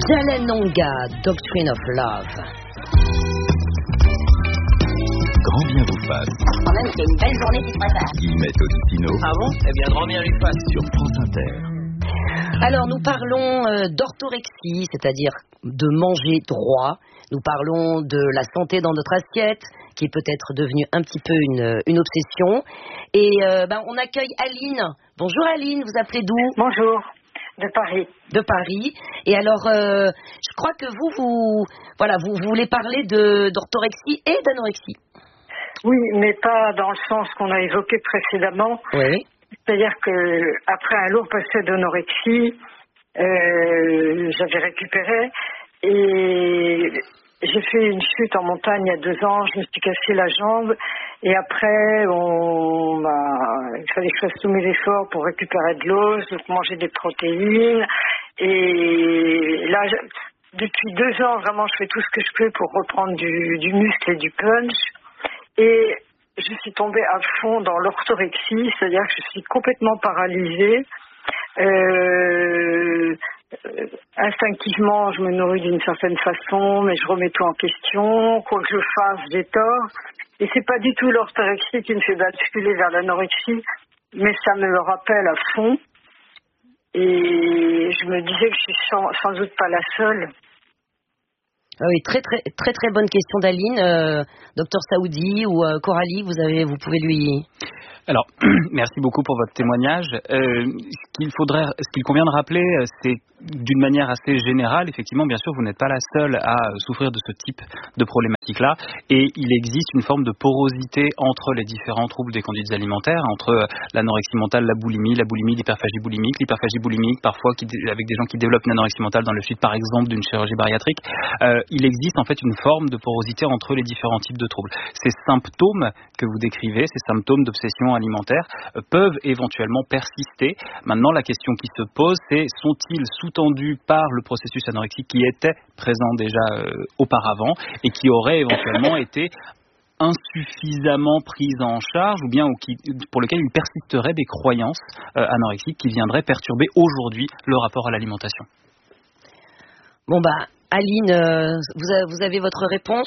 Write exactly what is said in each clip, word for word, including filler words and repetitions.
Jalanonga, Doctrine of Love. Grand bien vous fasse. Quand même, c'est une belle journée qui se prépare. Guillemette Auditino. Ah bon? Eh bien, grand bien lui fasse. Sur France Inter. Alors, nous parlons euh, d'orthorexie, c'est-à-dire de manger droit. Nous parlons de la santé dans notre assiette, qui est peut-être devenue un petit peu une, une obsession. Et euh, ben, on accueille Aline. Bonjour Aline, vous appelez d'où? Bonjour, de Paris. De Paris. Et alors, euh, je crois que vous, vous, voilà, vous, vous voulez parler de, d'orthorexie et d'anorexie. Oui, mais pas dans le sens qu'on a évoqué précédemment. Oui. C'est-à-dire que après un lourd passé d'anorexie, euh, j'avais récupéré et j'ai fait une chute en montagne il y a deux ans. Je me suis cassé la jambe et après, on, bah, il fallait que je fasse tous mes efforts pour récupérer de l'os, donc manger des protéines. Et là, je, depuis deux ans, vraiment, je fais tout ce que je peux pour reprendre du, du muscle et du punch. Et je suis tombée à fond dans l'orthorexie, c'est-à-dire que je suis complètement paralysée. Euh, instinctivement, je me nourris d'une certaine façon, mais je remets tout en question. Quoi que je fasse, j'ai tort. Et c'est pas du tout l'orthorexie qui me fait basculer vers l'anorexie, mais ça me le rappelle à fond. Et je me disais que je suis sans, sans doute pas la seule. Ah oui, très très très très bonne question d'Aline. Euh, Docteur Saoudi ou euh, Coralie, vous avez, vous pouvez lui. Alors, merci beaucoup pour votre témoignage. Euh, ce qu'il faudrait, ce qu'il convient de rappeler, c'est d'une manière assez générale, effectivement, bien sûr, vous n'êtes pas la seule à souffrir de ce type de problématique-là, et il existe une forme de porosité entre les différents troubles des conduites alimentaires, entre l'anorexie mentale, la boulimie, la boulimie, l'hyperphagie boulimique, l'hyperphagie boulimique, parfois qui, avec des gens qui développent une anorexie mentale dans le suite, par exemple, d'une chirurgie bariatrique. Euh, il existe en fait une forme de porosité entre les différents types de troubles. Ces symptômes que vous décrivez, ces symptômes d'obsession alimentaire, euh, peuvent éventuellement persister. Maintenant, la question qui se pose, c'est sont-ils sous-tendus par le processus anorexique qui était présent déjà euh, auparavant et qui aurait éventuellement été insuffisamment prise en charge ou bien ou qui, pour lequel il persisterait des croyances euh, anorexiques qui viendraient perturber aujourd'hui le rapport à l'alimentation. Bon bah Aline, euh, vous, avez, vous avez votre réponse?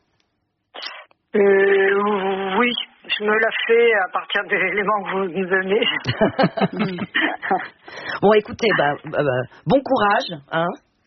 Euh, oui, je me la fais à partir des éléments que vous nous donnez. Bon, écoutez, bah, bah, bah, bon courage, hein.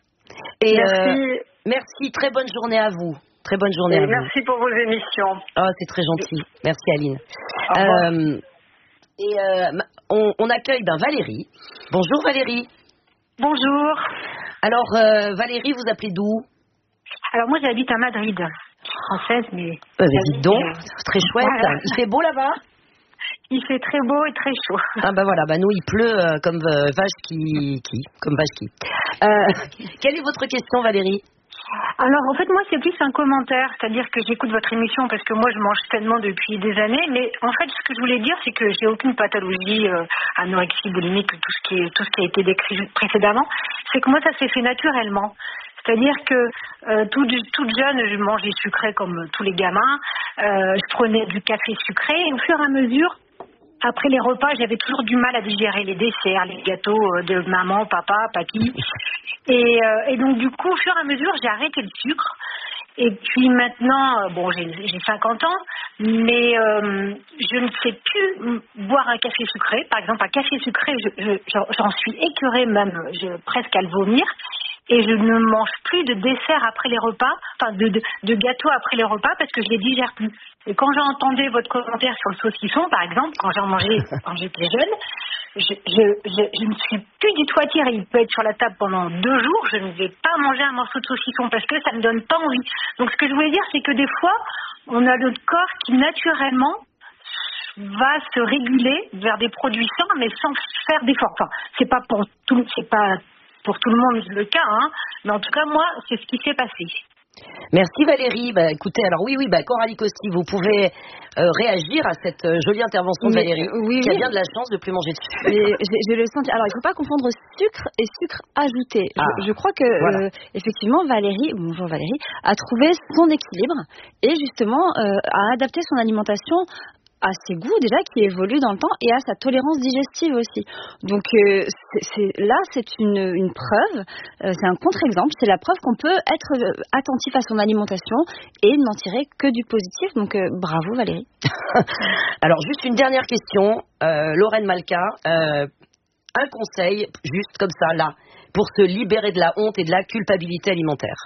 Et merci. Euh, merci, très bonne journée à vous. Très bonne journée Et à merci vous. pour vos émissions. Ah, c'est très gentil. Merci Aline. Au revoir. Euh, et euh, on, on accueille ben, Valérie. Bonjour Valérie. Bonjour. Alors euh, Valérie, vous appelez d'où? Alors moi j'habite à Madrid. Française, mais... Euh, mais dites donc, c'est très chouette. Voilà. Il fait beau là-bas? Il fait très beau et très chaud. Ah ben voilà, ben nous il pleut euh, comme euh, vache qui... qui comme vache qui. Euh, quelle est votre question Valérie? Alors en fait moi c'est plus un commentaire, c'est-à-dire que j'écoute votre émission parce que moi je mange sainement depuis des années, mais en fait ce que je voulais dire c'est que j'ai aucune pathologie euh, anorexie, boulimique, tout ce qui est, tout ce qui a été décrit précédemment, c'est que moi ça s'est fait naturellement. C'est-à-dire que euh, toute, toute jeune, je mangeais sucré comme tous les gamins, euh, je prenais du café sucré et au fur et à mesure, après les repas, j'avais toujours du mal à digérer les desserts, les gâteaux de maman, papa, papy. Et, euh, et donc du coup, au fur et à mesure, j'ai arrêté le sucre. Et puis maintenant, bon, j'ai, j'ai cinquante ans, mais euh, je ne sais plus boire un café sucré. Par exemple, un café sucré, je, je, j'en suis écœurée même, je, presque à le vomir. Et je ne mange plus de dessert après les repas, enfin de, de, de gâteaux après les repas parce que je les digère plus. Et quand j'entendais votre commentaire sur le saucisson, par exemple, quand j'en mangeais quand j'étais jeune, je, je, je, je ne suis plus du tout attirée. Il peut être sur la table pendant deux jours, je ne vais pas manger un morceau de saucisson parce que ça ne me donne pas envie. Donc ce que je voulais dire, c'est que des fois, on a notre corps qui naturellement va se réguler vers des produits sains, mais sans faire d'efforts. Enfin, c'est pas pour tout, c'est pas pour tout le monde le cas, hein, mais en tout cas, moi, c'est ce qui s'est passé. Merci Valérie. Bah, écoutez, alors oui, oui, bah, Coralie Costi, vous pouvez euh, réagir à cette euh, jolie intervention de mais, Valérie, oui, qui a oui. bien de la chance de plus manger de sucre. Mais je, je le sens. Alors, il ne faut pas confondre sucre et sucre ajouté. Ah, je, je crois que, voilà. euh, effectivement, Valérie, bonjour Valérie, a trouvé son équilibre et justement euh, a adapté son alimentation à ses goûts déjà, qui évolue dans le temps, et à sa tolérance digestive aussi. Donc euh, c'est, c'est, là, c'est une, une preuve, euh, c'est un contre-exemple, c'est la preuve qu'on peut être attentif à son alimentation et n'en tirer que du positif. Donc euh, bravo Valérie. Alors juste une dernière question, euh, Lorraine Malka, euh, un conseil juste comme ça là, pour se libérer de la honte et de la culpabilité alimentaire.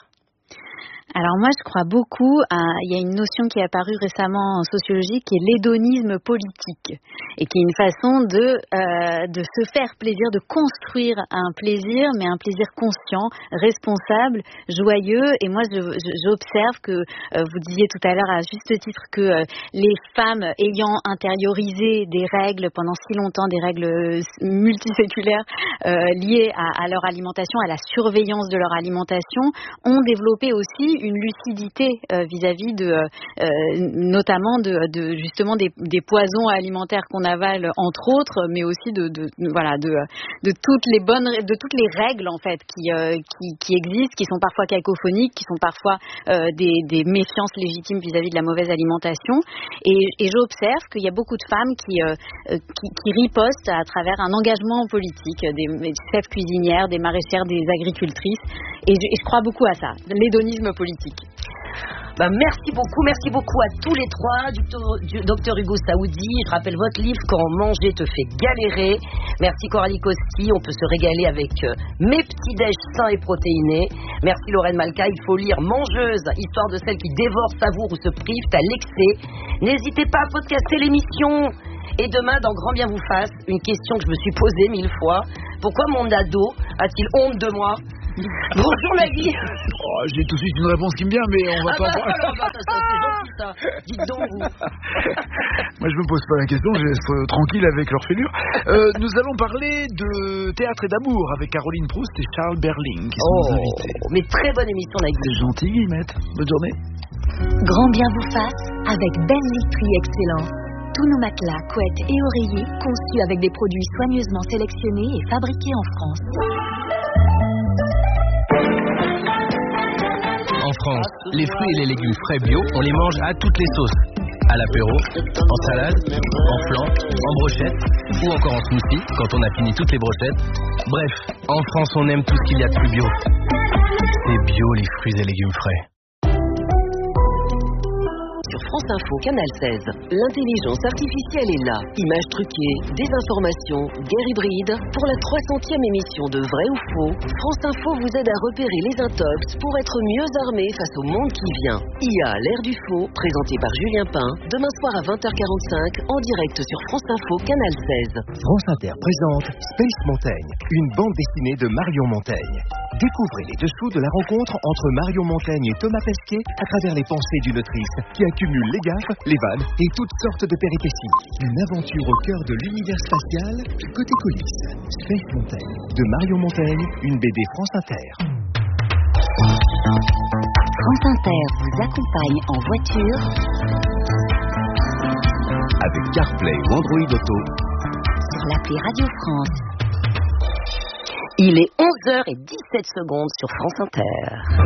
Alors moi, je crois beaucoup à... Il y a une notion qui est apparue récemment en sociologie qui est l'hédonisme politique et qui est une façon de, euh, de se faire plaisir, de construire un plaisir, mais un plaisir conscient, responsable, joyeux. Et moi, je, je, j'observe que, euh, vous disiez tout à l'heure à juste titre que euh, les femmes ayant intériorisé des règles pendant si longtemps, des règles multiséculaires euh, liées à, à leur alimentation, à la surveillance de leur alimentation, ont développé aussi une lucidité euh, vis-à-vis de, euh, notamment de, de justement des, des poisons alimentaires qu'on avale entre autres, mais aussi de, de, de voilà de, de toutes les bonnes, de toutes les règles en fait qui, euh, qui, qui existent, qui sont parfois cacophoniques, qui sont parfois euh, des, des méfiances légitimes vis-à-vis de la mauvaise alimentation. Et, et j'observe qu'il y a beaucoup de femmes qui, euh, qui, qui ripostent à travers un engagement politique, des, des chefs cuisinières, des maraîchères, des agricultrices. Et je, et je crois beaucoup à ça, l'hédonisme politique. Ben, merci beaucoup, merci beaucoup à tous les trois, du docteur Hugo Saoudi. Je rappelle votre livre Quand manger te fait galérer. Merci Coralie Costi, on peut se régaler avec euh, mes petits déj sains et protéinés. Merci Lorraine Malka, il faut lire Mangeuse, histoire de celle qui dévore, savoure ou se prive à l'excès. N'hésitez pas à podcaster l'émission. Et demain, dans Grand Bien vous fasse, une question que je me suis posée mille fois. Pourquoi mon ado a-t-il honte de moi? Bonjour Maggie. Oh, j'ai tout de suite une réponse qui me vient, mais on va ah pas... Bah, bah, bah, ça, ça, c'est gentil ça. Dites donc vous. Moi je me pose pas la question, je reste euh, tranquille avec l'orphelure. Euh, nous allons parler de théâtre et d'amour avec Caroline Proust et Charles Berling qui sont oh, nos invités. Mais très bonne émission Maggie. C'est gentil Guillemette, bonne journée. Grand Bien vous fasse avec Ben Literie Excellence. Tous nos matelas, couettes et oreillers conçus avec des produits soigneusement sélectionnés et fabriqués en France. En France, les fruits et les légumes frais bio, on les mange à toutes les sauces. À l'apéro, en salade, en flan, en brochette ou encore en smoothie quand on a fini toutes les brochettes. Bref, en France, on aime tout ce qu'il y a de plus bio. C'est bio les fruits et légumes frais. Sur France Info, Canal seize, l'intelligence artificielle est là. Images truquées, désinformation, guerre hybride. Pour la trois centième émission de Vrai ou Faux, France Info vous aide à repérer les intox pour être mieux armé face au monde qui vient. I A, l'ère du faux, présenté par Julien Pain, demain soir à vingt heures quarante-cinq, en direct sur France Info, Canal seize. France Inter présente Space Montaigne, une bande dessinée de Marion Montaigne. Découvrez les dessous de la rencontre entre Marion Montaigne et Thomas Pesquet à travers les pensées d'une autrice qui accumule les gaffes, les vannes et toutes sortes de péripéties. Une aventure au cœur de l'univers spatial, côté coulisses. Space Montaigne, de Marion Montaigne, une B D France Inter. France Inter vous accompagne en voiture avec CarPlay ou Android Auto sur l'appli Radio France. Il est onze heures dix-sept secondes sur France Inter.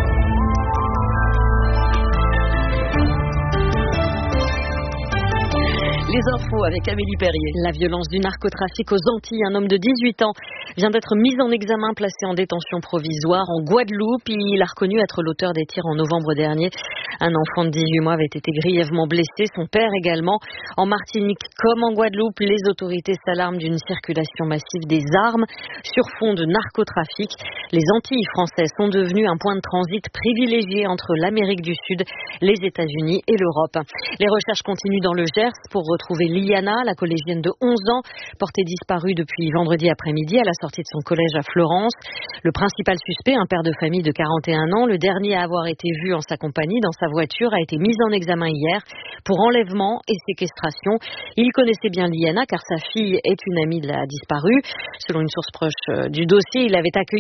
Les infos avec Amélie Perrier. La violence du narcotrafic aux Antilles. Un homme de dix-huit ans vient d'être mis en examen, placé en détention provisoire en Guadeloupe. Il a reconnu être l'auteur des tirs en novembre dernier. Un enfant de dix-huit mois avait été grièvement blessé, son père également. En Martinique comme en Guadeloupe, les autorités s'alarment d'une circulation massive des armes sur fond de narcotrafic. Les Antilles françaises sont devenues un point de transit privilégié entre l'Amérique du Sud, les États-Unis et l'Europe. Les recherches continuent dans le Gers pour retrouver Liana, la collégienne de onze ans, portée disparue depuis vendredi après-midi à la sortie de son collège à Florence. Le principal suspect, un père de famille de quarante et un ans, le dernier à avoir été vu en sa compagnie dans sa voiture, a été mis en examen hier pour enlèvement et séquestration. Il connaissait bien Liana car sa fille est une amie de la disparue. Selon une source proche du dossier, il avait accueilli à son domicile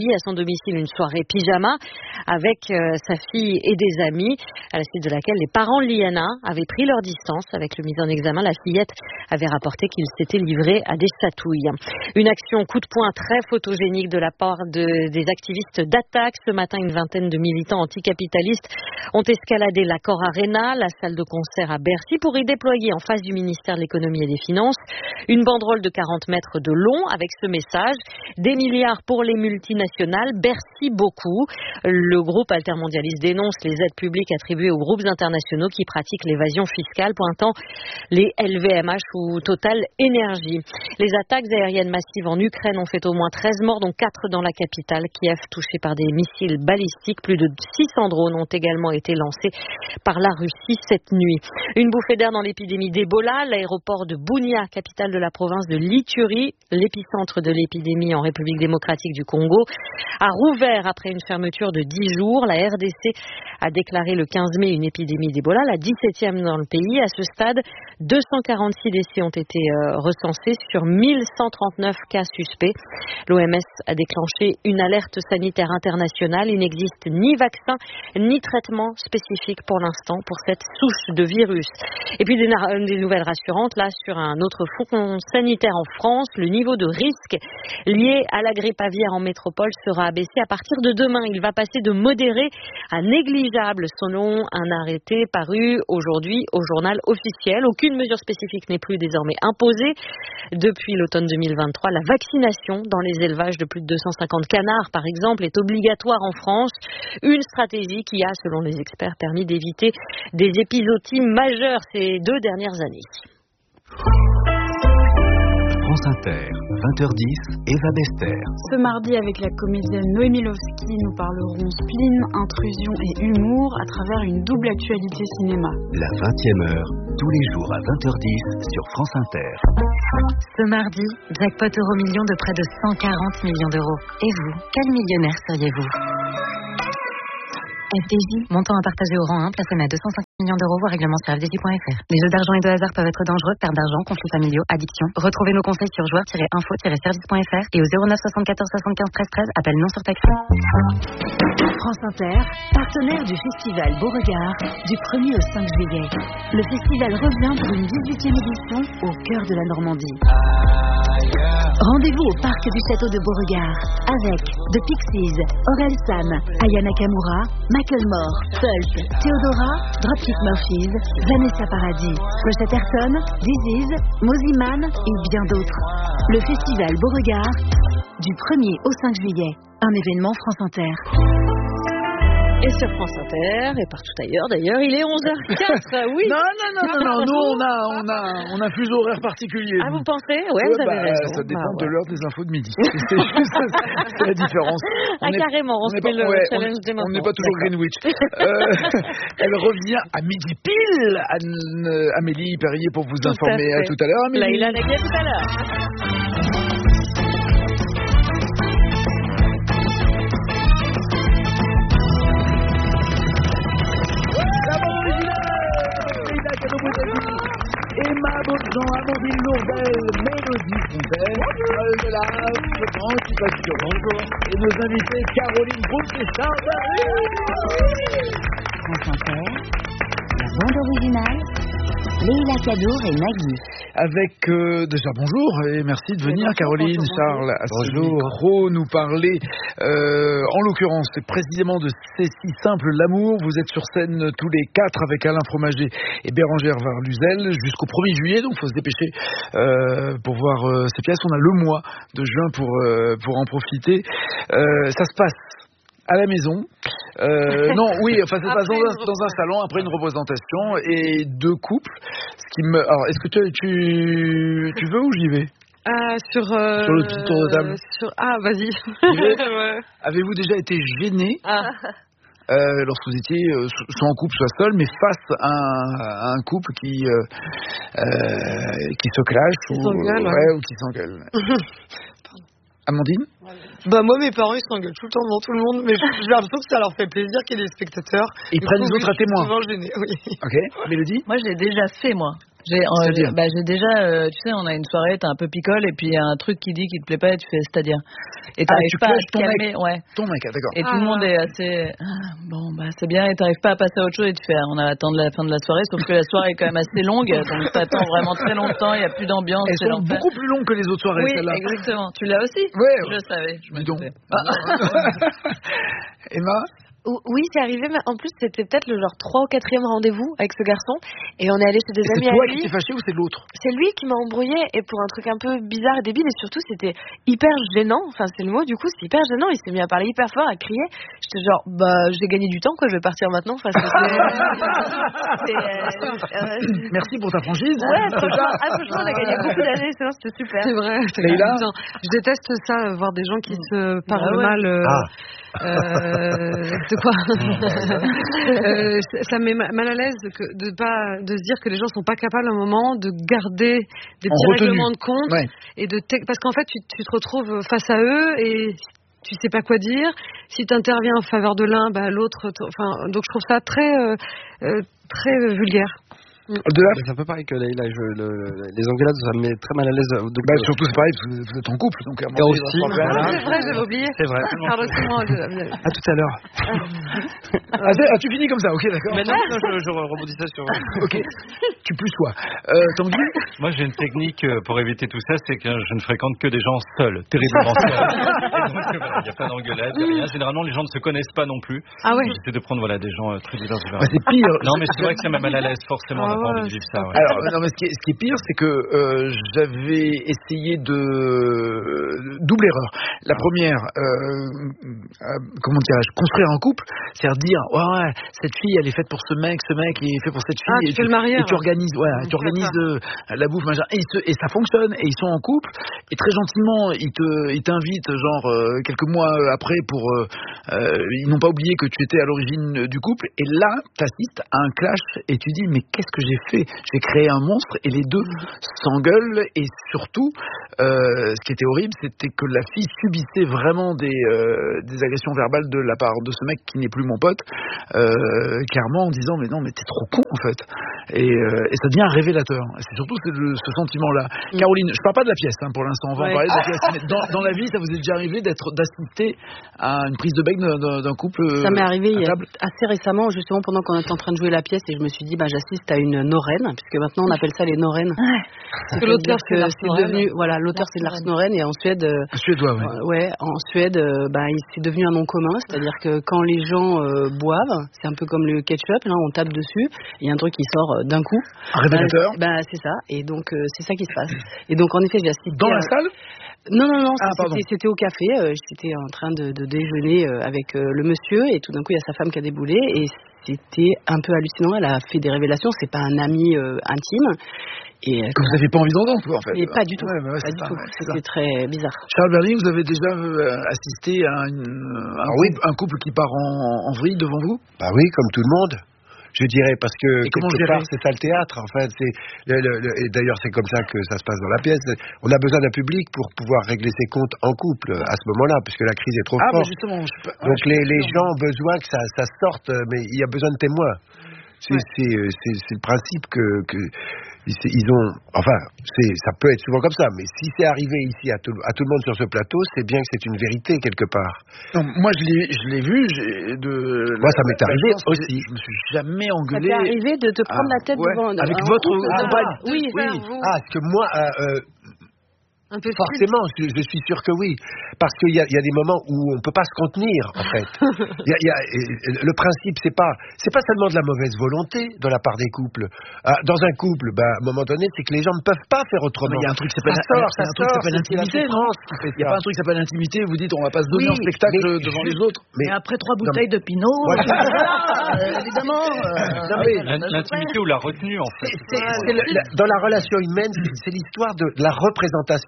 domicile une soirée pyjama avec euh, sa fille et des amis, à la suite de laquelle les parents de Liana avaient pris leur distance avec le mis en examen. La fillette avait rapporté qu'il s'était livré à des chatouilles. Une action coup de poing très photogénique de la part de, des activistes d'Attaque. Ce matin, une vingtaine de militants anticapitalistes ont escaladé l'Accor Arena, la salle de concert à Bercy, pour y déployer en face du ministère de l'économie et des finances une banderole de quarante mètres de long avec ce message: des milliards pour les multinationales, Bercy beaucoup. Le groupe altermondialiste dénonce les aides publiques attribuées aux groupes internationaux qui pratiquent l'évasion fiscale, pointant les L V M H ou Total Énergie. Les attaques aériennes massives en Ukraine ont fait au moins treize morts, dont quatre dans la capitale, Kiev, touchée par des missiles balistiques. Plus de six cents drones ont également été lancés par la Russie cette nuit. Une bouffée d'air dans l'épidémie d'Ebola. L'aéroport de Bunia, capitale de la province de l'Ituri, l'épicentre de l'épidémie en République démocratique du Congo, a rouvert après une fermeture de dix jours. La R D C a déclaré le quinze mai une épidémie d'Ebola, la dix-septième dans le pays. À ce stade, deux cent quarante-six décès ont été euh, recensés sur mille cent trente-neuf cas suspects. L'O M S a déclenché une alerte sanitaire internationale. Il n'existe ni vaccin ni traitement spécifique pour l'instant pour cette souche de virus. Et puis des, des nouvelles rassurantes là sur un autre front sanitaire en France. Le niveau de risque lié à la grippe aviaire en métropole sera abaissé à partir de demain. Il va passer de modéré à négligeable selon un arrêté paru aujourd'hui au journal officiel. Aucune mesure spécifique n'est plus désormais imposée. Depuis l'automne deux mille vingt-trois, la vaccination dans les élevages de plus de deux cent cinquante canards, par exemple, est obligatoire en France. Une stratégie qui a, selon les experts, permis d'éviter des épizooties majeures ces deux dernières années. France Inter, vingt heures dix, Eva Bester. Ce mardi, avec la comédienne Noémie Lovski, nous parlerons spleen, intrusion et humour à travers une double actualité cinéma. La vingtième heure, tous les jours à vingt heures dix sur France Inter. Ce mardi, jackpot euro-million de près de cent quarante millions d'euros. Et vous, quel millionnaire seriez-vous ? F D J, montant à partager au rang un, placé à deux cent cinquante millions d'euros, voire règlement sur f d j point f r. Les jeux d'argent et de hasard peuvent être dangereux, perte d'argent, conflits familiaux, addiction. Retrouvez nos conseils sur joueurs tiret info tiret service point f r et au zéro neuf soixante-quatorze soixante-quinze treize treize, appel non surtaxé. France Inter, partenaire du festival Beauregard, du premier au cinq juillet. Le festival revient pour une dix-huitième édition au cœur de la Normandie. Rendez-vous au parc du château de Beauregard avec The Pixies, Orelsan, Aya Nakamura, Macklemore, Pulp, Theodora, Dropkick Murphys, Vanessa Paradis, Rochette Ayrton, Disease, Moziman et bien d'autres. Le festival Beauregard du premier au cinq juillet. Un événement France Inter. Et sur France Inter, et partout ailleurs d'ailleurs, il est onze heures quatre, oui. Non, non, non, non, non, nous on a, on a, on a un fuseau horaire particulier. Ah, vous pensez ? Ouais, vous avez bah, raison. Ça dépend bah, de ouais. l'heure des infos de midi. C'est juste c'est la différence. Ah, on carrément, on, on se fait le ouais, challenge on, dès maintenant. On n'est pas toujours Greenwich. euh, elle revient à midi pile, Anne, Amélie Perrier, pour vous tout informer. À, à tout à l'heure, Amélie. Là, il a la gueule tout à l'heure. Emma Beaujean, Amandine Lourdel, Mélodie Fontaine, Paul Delave, Anticipation, bonjour, et nos invités Caroline Proust et Charles Berry. France Inter, la bande originale, Leila Kadour et Nagui. Avec euh, déjà bonjour et merci de venir, bonjour, Caroline, bonjour, Charles, à ce micro nous parler. Euh, en l'occurrence, c'est précisément de C'est si simple l'amour. Vous êtes sur scène tous les quatre avec Alain Fromager et Bérangère Varluzel jusqu'au premier juillet, donc il faut se dépêcher euh, pour voir euh, ces pièces. On a le mois de juin pour euh, pour en profiter. Euh, ça se passe à la maison. Euh, non, oui, enfin, ça se passe dans un, dans un salon après une représentation et deux couples. Ce qui me, alors, est-ce que tu, tu, tu veux ou j'y vais? Ah, sur, euh, sur le petit tour de table. Sur, ah, vas-y. Ouais. Avez-vous déjà été gêné ah. euh, lorsque vous étiez euh, soit en couple, soit seul, mais face à un, à un couple qui euh, euh, qui se clash qui ou, s'engueule, ouais, ou qui s'engueule. Amandine? Bah moi mes parents ils s'engueulent tout le temps devant tout le monde, mais j'ai l'impression que ça leur fait plaisir qu'il y ait des spectateurs. Ils prennent les autres à témoin. Souvent gênés, oui. Ok. Mélodie? Moi je l'ai déjà fait moi. J'ai, euh, bah, j'ai déjà, euh, tu sais, on a une soirée, t'as un peu picole, et puis il y a un truc qui dit qu'il te plaît pas, et tu fais, c'est-à-dire. Et t'arrives ah, tu pas à te ton calmer, mec. ouais. Ton mec, d'accord. Et ah. tout le monde est assez, ah, bon, bah, c'est bien, et t'arrives pas à passer à autre chose, et tu fais, on a attendre la fin de la soirée, sauf que la soirée est quand même assez longue, donc t'attends vraiment très longtemps, il y a plus d'ambiance. Elles sont beaucoup plus longues que les autres soirées, oui, celle-là. exactement. Tu l'as aussi? Ouais. Je le savais, je me Dis donc. doutais. Emma? Oui, c'est arrivé, mais en plus, c'était peut-être le genre trois ou quatrième rendez-vous avec ce garçon. Et on est allé chez des et amis à lui. C'est toi qui t'es fâché ou c'est l'autre? C'est lui qui m'a embrouillé, et pour un truc un peu bizarre et débile, et surtout, c'était hyper gênant. Enfin, c'est le mot, du coup, c'est hyper gênant. Il s'est mis à parler hyper fort, à crier. J'étais genre, bah, j'ai gagné du temps, quoi, je vais partir maintenant. Enfin, c'est, c'est, euh, euh, Merci pour ta franchise. Ouais, franchement, ah, franchement, on a gagné beaucoup d'années, c'est, c'était super. C'est vrai. Leïla? Je déteste ça, voir des gens qui se parlent ah ouais. mal. Euh, ah. Euh, de quoi euh, ça me met mal à l'aise que de pas de se dire que les gens sont pas capables à un moment de garder des petits règlements de compte, ouais. Et de te, parce qu'en fait tu, tu te retrouves face à eux et tu sais pas quoi dire. Si tu interviens en faveur de l'un, bah l'autre. Enfin, donc je trouve ça très euh, euh, très vulgaire. Mm. C'est un peu pareil que Leïla, je, le, les engueulades, ça me met très mal à l'aise. Donc, bah, euh... surtout, c'est pareil, parce que vous êtes en couple. Donc, à et aussi. Ah, c'est vrai, j'avais oublié. C'est vrai. Pardon, c'est moi. À tout à l'heure. ah, ah, tu finis comme ça, ok, d'accord. Mais non, non je, je rebondis ça sur. Ok. Tu plus quoi. Euh, Tanguy ? Moi, j'ai une technique pour éviter tout ça, c'est que je ne fréquente que des gens seuls, terriblement seuls. Il voilà, n'y a pas d'engueulade, il n'y a rien. Généralement, les gens ne se connaissent pas non plus. Ah ouais. J'essaie de prendre voilà, des gens euh, très divers. Bah, c'est pire. Non, mais c'est vrai que ça m'a mal à l'aise, forcément, ah on n'a pas ouais. envie de vivre ça. Ouais. Alors, non, mais ce qui est, ce qui est pire, c'est que euh, j'avais essayé de euh, double erreur. La première, euh, euh, comment dirais-je, construire un couple, c'est-à-dire dire, ouais, ouais, cette fille, elle est faite pour ce mec, ce mec est fait pour cette fille, ah, et, tu fais le mariage, et tu organises, ouais, tu organises euh, la bouffe, machin, et, se, et ça fonctionne, et ils sont en couple, et très gentiment, ils te, ils t'invitent, genre euh, quelques mois après, pour, euh, euh, ils n'ont pas oublié que tu étais à l'origine du couple, et là, t'assistes à un clash, et tu dis, mais qu'est-ce que j'ai fait? J'ai créé un monstre et les deux s'engueulent et surtout, euh, ce qui était horrible, c'était que la fille subissait vraiment des, euh, des agressions verbales de la part de ce mec qui n'est plus mon pote, euh, clairement en disant mais non mais t'es trop con en fait. Et, euh, et ça devient un révélateur. C'est surtout ce, ce sentiment-là. Mm. Caroline, je parle pas de la pièce hein, pour l'instant, on va ouais. en parler de la pièce. Mais dans, dans la vie, ça vous est déjà arrivé d'être d'assister à une prise de bec d'un, d'un couple? Ça m'est arrivé il y a assez récemment, justement pendant qu'on était en train de jouer la pièce, et je me suis dit bah j'assiste à une noraine, puisque maintenant on appelle ça les noraines. Ouais. Parce que l'auteur c'est, c'est devenu, voilà, l'auteur c'est Lars Norén, et en Suède, euh, suédois, ouais. Euh, ouais, en Suède, euh, bah c'est devenu un nom commun, c'est-à-dire que quand les gens euh, boivent, c'est un peu comme le ketchup, là on tape dessus, il y a un truc qui sort euh, d'un coup. Un révélateur. Bah, bah c'est ça, et donc euh, c'est ça qui se passe. Et donc en effet j'ai assisté. Dans à... la salle? Non, non, non, ah, c'était, c'était au café, euh, j'étais en train de, de déjeuner euh, avec euh, le monsieur, et tout d'un coup il y a sa femme qui a déboulé, et c'était un peu hallucinant, elle a fait des révélations, c'est pas un ami euh, intime. Et que vous n'avez pas envie d'entendre, quoi, en fait. Et pas du tout. Ouais, bah ouais, pas du ça, tout. ouais, C'était très bizarre. Charles Berling, vous avez déjà euh, assisté à une, un, ah, couple, oui. un couple qui part en, en vrille devant vous? Bah oui, comme tout le monde. Je dirais, parce que et comment quelque part, c'est ça le théâtre, en fait. C'est le, le, le, et d'ailleurs, c'est comme ça que ça se passe dans la pièce. On a besoin d'un public pour pouvoir régler ses comptes en couple à ce moment-là, puisque la crise est trop ah, forte. Bah justement, je peux... Donc ah, les, les gens ont besoin que ça, ça sorte, mais il y a besoin de témoins. C'est, ouais. c'est, c'est, c'est le principe que... que ils ont, enfin, c'est, ça peut être souvent comme ça, mais si c'est arrivé ici à tout, à tout le monde sur ce plateau, c'est bien que c'est une vérité quelque part. Non, moi je l'ai, je l'ai vu, j'ai de. Moi ça m'est arrivé aussi. Je me suis jamais engueulé. Ça t'est arrivé de te prendre ah, la tête ouais. devant avec votre compagne? Ah, oui, oui. Ah, que moi. Euh, euh, Un peu forcément, je, je suis sûr que oui, parce qu'il y a, il y a des moments où on peut pas se contenir, en fait. Il y a, il y a, le principe, c'est pas, c'est pas seulement de la mauvaise volonté de la part des couples. Ah, dans un couple, bah, à un moment donné, c'est que les gens ne peuvent pas faire autrement. Il y a un truc qui s'appelle, ça sort, ça un truc qui s'appelle l'intimité, non? Il y a pas un truc qui s'appelle l'intimité. Vous dites, on va pas se donner oui, en spectacle devant je, les autres. Mais après trois bouteilles non, de Pinot, voilà. euh, évidemment. Euh, non, mais, l'intimité ou la retenue, en fait. C'est, c'est, c'est le, la, dans la relation humaine, c'est, c'est l'histoire de, de la représentation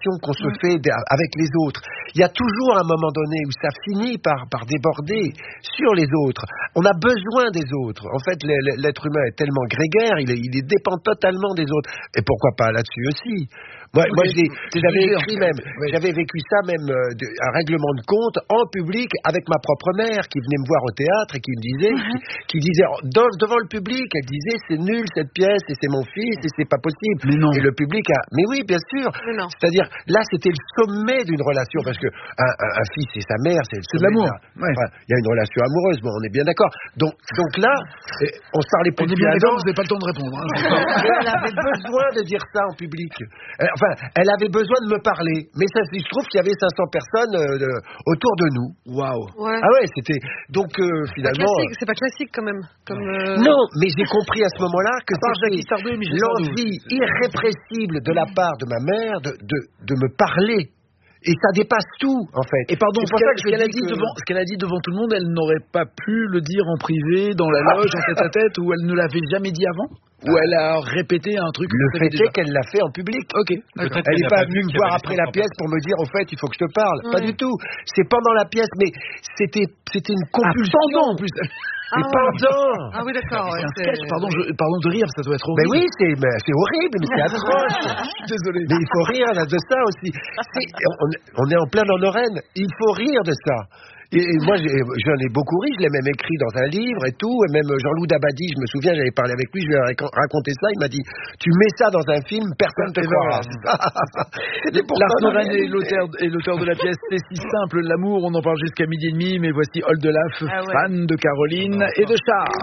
relations qu'on se fait avec les autres, il y a toujours un moment donné où ça finit par, par déborder sur les autres. On a besoin des autres. En fait, l'être humain est tellement grégaire, il, est, il dépend totalement des autres. Et pourquoi pas là-dessus aussi? Moi, moi j'avais écrit même, oui. j'avais vécu ça même, euh, de, un règlement de compte en public avec ma propre mère qui venait me voir au théâtre et qui me disait, uh-huh. qui, qui disait dans, devant le public, elle disait c'est nul cette pièce et c'est mon fils et c'est pas possible. Mais non. Et le public a, mais oui bien sûr. C'est-à-dire là c'était le sommet d'une relation parce que un, un, un fils et sa mère c'est le sommet. C'est de l'amour. Il ouais. enfin, y a une relation amoureuse, bon on est bien d'accord. Donc donc là on se parlait plus on est bien d'accord, vous n'avez pas le temps de répondre. Hein. Elle avait besoin de dire ça en public. Elle, Enfin, elle avait besoin de me parler, mais ça, il se trouve qu'il y avait cinq cents personnes euh, de, autour de nous. Waouh. Ouais. Ah ouais, c'était donc euh, finalement. C'est pas classique quand même. Comme euh... Non, mais j'ai compris à ce moment-là que c'était l'envie irrépressible de la part de ma mère de, de, de me parler. Et ça dépasse tout, en fait. Et pardon, c'est pour ça que ce qu'elle a dit que... devant, ce qu'elle a dit devant tout le monde, elle n'aurait pas pu le dire en privé, dans la loge, en tête à tête, ou elle ne l'avait jamais dit avant, ou elle a répété un truc. Le fait est qu'elle l'a fait en public. Ok. Elle n'est pas venue me voir après la pièce pour me dire, au fait, il faut que je te parle. Ouais. Pas du tout. C'est pendant la pièce, mais c'était, c'était une compulsion. Ah, pendant en plus. Et ah, pendant. Ah oui, d'accord. C'est un sketch, pardon, je, pardon de rire, ça doit être horrible. Mais oui, c'est, mais c'est horrible, mais c'est atroce. Désolé. Mais il faut rire là, de ça aussi. C'est, on, on est en plein dans Lorraine. Il faut rire de ça. Et, et moi, j'ai, j'en ai beaucoup ri, je l'ai même écrit dans un livre et tout. Et même Jean-Loup Dabadi, je me souviens, j'avais parlé avec lui, je lui ai raconté ça. Il m'a dit, tu mets ça dans un film, personne ne te croira. Lars Noren est l'auteur, est l'auteur de la pièce C'est si simple, l'amour. On en parle jusqu'à midi et demi, mais voici Oldelaf, ah ouais. fan de Caroline et de Charles.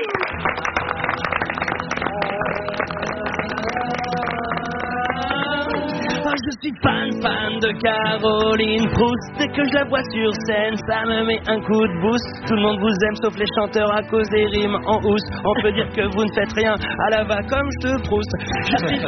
Je suis fan, fan de Caroline Proust. Dès que je la vois sur scène, ça me met un coup de boost. Tout le monde vous aime sauf les chanteurs à cause des rimes en housse. On peut dire que vous ne faites rien à la va comme je te frousse. Je suis